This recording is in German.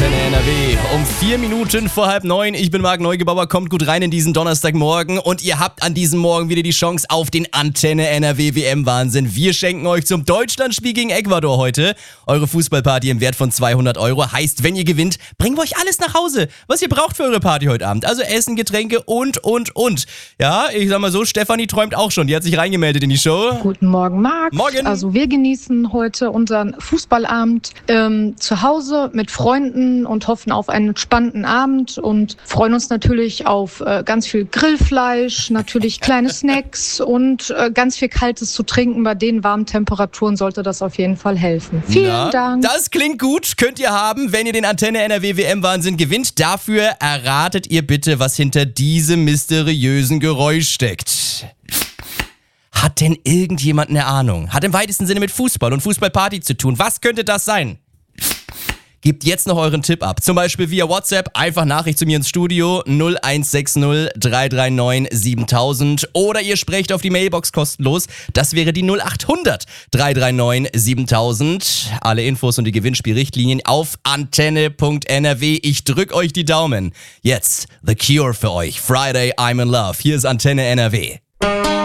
Antenne NRW. Um 4 Minuten vor 8:30. Ich bin Marc Neugebauer. Kommt gut rein in diesen Donnerstagmorgen. Und ihr habt an diesem Morgen wieder die Chance auf den Antenne NRW WM-Wahnsinn. Wir schenken euch zum Deutschlandspiel gegen Ecuador heute eure Fußballparty im Wert von 200 Euro. Heißt, wenn ihr gewinnt, bringen wir euch alles nach Hause, was ihr braucht für eure Party heute Abend. Also Essen, Getränke und. Ja, ich sag mal so, Stefanie träumt auch schon. Die hat sich reingemeldet in die Show. Guten Morgen, Marc. Morgen. Also wir genießen heute unseren Fußballabend zu Hause mit Freunden und hoffen auf einen entspannten Abend und freuen uns natürlich auf ganz viel Grillfleisch, natürlich kleine Snacks und ganz viel Kaltes zu trinken. Bei den warmen Temperaturen sollte das auf jeden Fall helfen. Vielen Dank. Das klingt gut. Könnt ihr haben, wenn ihr den Antenne NRW WM-Wahnsinn gewinnt. Dafür erratet ihr bitte, was hinter diesem mysteriösen Geräusch steckt. Hat denn irgendjemand eine Ahnung? Hat im weitesten Sinne mit Fußball und Fußballparty zu tun. Was könnte das sein? Gebt jetzt noch euren Tipp ab. Zum Beispiel via WhatsApp, einfach Nachricht zu mir ins Studio 0160 339 7000 oder ihr sprecht auf die Mailbox kostenlos. Das wäre die 0800 339 7000. Alle Infos und die Gewinnspielrichtlinien auf antenne.nrw. Ich drück euch die Daumen. Jetzt The Cure für euch. Friday I'm in Love. Hier ist Antenne NRW.